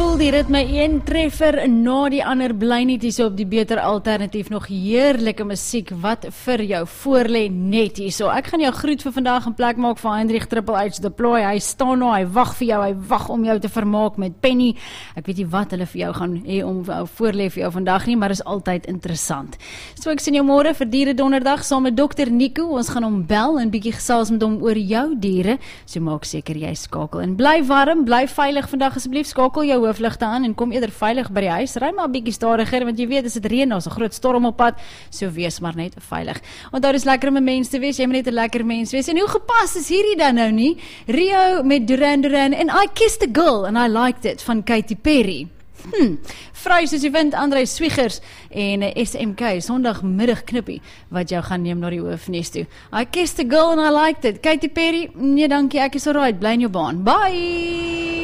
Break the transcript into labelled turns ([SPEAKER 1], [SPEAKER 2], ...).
[SPEAKER 1] Cool, die ritme een treffer na die ander, bly net hier so op die beter alternatief, nog heerlike musiek wat vir jou voorlê net hier so. Ek gaan jou groet vir vandag in plek maak van Hendrik Triple H Deploy. Hy staan nou, hy wag vir jou, hy wag om jou te vermaak met Penny. Ek weet nie wat hulle vir jou gaan hê om voorlê vir jou vandag nie, maar is altyd interessant. So ek sien jou môre vir Diere Donderdag saam met Dr. Nico. Ons gaan hom bel en bietjie gesels met hom oor jou diere. So maak seker jy skakel en bly warm, bly veilig vandag asseblief. Skakel jou hoofligte aan en kom eerder veilig by die huis. Ry maar 'n bietjie stadiger want jy weet as dit reën, daar's 'n groot storm op pad. So wees maar net veilig. Onthou dis lekker om 'n mens te wees. Jy moet net 'n lekker mens wees. En hoe gepas is hierdie dan nou nie? Rio met Duran Duran en I Kissed a Girl and I Liked It van Katy Perry. Vry soos die wind, André Swiegers en SMK, Sondagmiddag knippie, wat jou gaan neem na die hoofnes toe. I Kissed a Girl and I Liked It. Katy Perry, nee dankie, ek is alright, bly in jou baan. Bye!